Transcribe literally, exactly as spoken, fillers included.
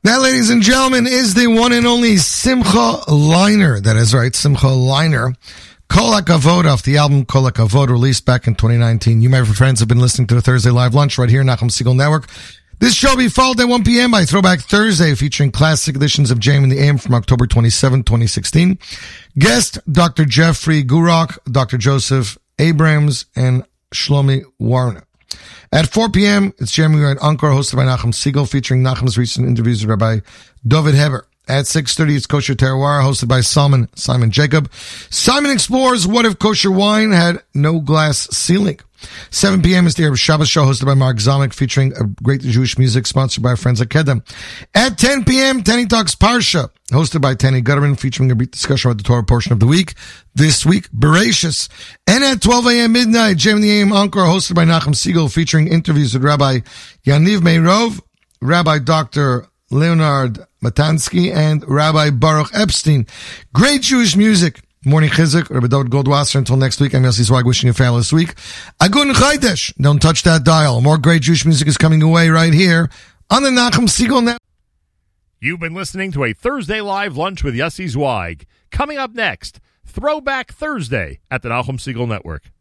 That, ladies and gentlemen, is the one and only Simcha Leiner. That is right, Simcha Leiner. Kol HaKavod off the album Kol HaKavod, released back in twenty nineteen. You, my friends, have been listening to the Thursday Live Lunch right here, Nachum Segal Network. This show will be followed at one p.m. by Throwback Thursday, featuring classic editions of J M in the A M from October twenty-seventh, twenty sixteen. Guest, Doctor Jeffrey Gurok, Doctor Joseph Abrams, and Shlomi Warner. At four p.m., it's Jeremy at Encore, hosted by Nachum Segal, featuring Nachum's recent interviews with Rabbi David Heber. At six thirty, it's Kosher Terroir, hosted by Simon, Simon Jacob. Simon explores what if kosher wine had no glass ceiling. seven p.m. is the Arab Shabbos show, hosted by Mark Zamek, featuring a great Jewish music, sponsored by our friends at Kedem. At ten p.m., Tenny Talks Parsha, hosted by Tenny Gutterman, featuring a brief discussion about the Torah portion of the week. This week, Bereshis. And at twelve a.m. midnight, J M in the A M Encore, hosted by Nachum Segal, featuring interviews with Rabbi Yaniv Meirov, Rabbi Doctor Leonard Matansky, and Rabbi Baruch Epstein. Great Jewish music. Morning Chizuk, Rabbi David Goldwasser. Until next week, I'm Yossi Zweig, wishing you a fabulous week. Agun Chaydesh. Don't touch that dial. More great Jewish music is coming away right here on the Nachum Segal Network. You've been listening to a Thursday Live Lunch with Yossi Zweig. Coming up next, Throwback Thursday at the Nachum Segal Network.